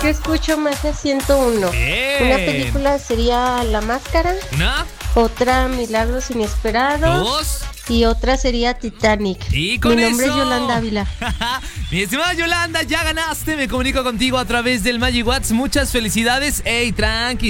Yo escucho Magia 101. Bien. Una película sería La Máscara. Una, Otra, Milagros Inesperados. dos. Y otra sería Titanic. Y con Mi nombre eso, es Yolanda Ávila. Mi estimada Yolanda, ya ganaste. Me comunico contigo a través del Magic Watts. Muchas felicidades. Ey, tranqui.